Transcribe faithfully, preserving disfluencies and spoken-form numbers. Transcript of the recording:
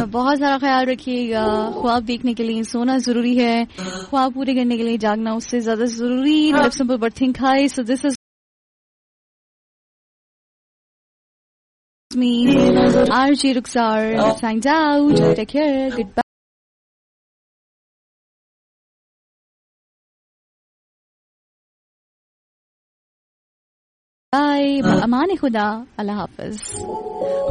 अपना बहुत सारा ख्याल रखिएगा। ख्वाब देखने के लिए सोना जरूरी है, ख्वाब पूरे करने के लिए जागना उससे ज्यादा जरूरी। Live simple but think high. So this is me, R J Ruxar, signed out. Take care. Goodbye. Bye. Aman-e Khuda. Allah Hafiz.